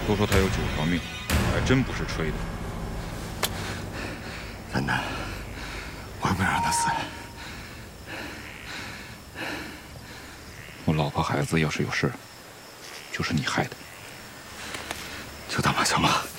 都说他有9条命，还真不是吹的。 丹丹，我又没让他死。 我老婆孩子要是有事，就是你害的。 就当马小马。